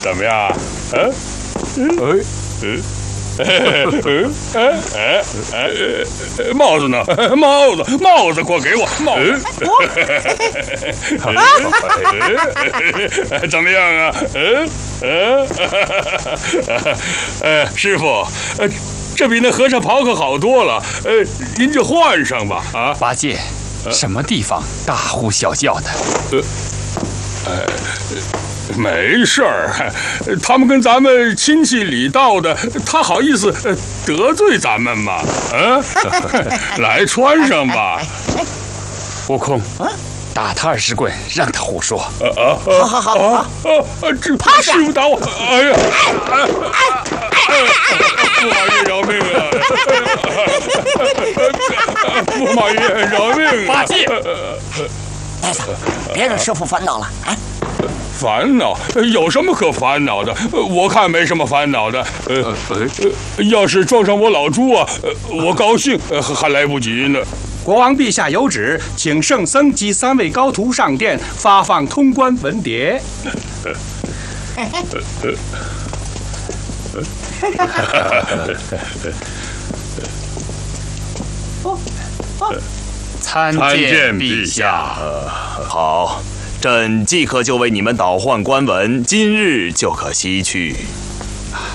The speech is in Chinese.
怎么样？帽子呢？帽子，快给我帽子！怎么样啊？师傅，这比那和尚袍可好多了。您就换上吧。啊， 八戒，什么地方大呼小叫的？ 没事儿，他们跟咱们亲戚里道的，他好意思得罪咱们吗？来穿上吧。 悟空，打他20棍，让他胡说。 好， 这师傅打我！哎呀！驸马爷饶命啊！驸马爷饶命啊！ 八戒， 呆子，别让师傅烦恼了啊！ 烦恼有什么可烦恼的？我看没什么烦恼的。要是撞上我老猪啊，我高兴还来不及呢。 国王陛下有旨，请圣僧及3位高徒上殿发放通关文牒。 参见陛下。 好，朕即刻就为你们倒换官文，今日就可西去。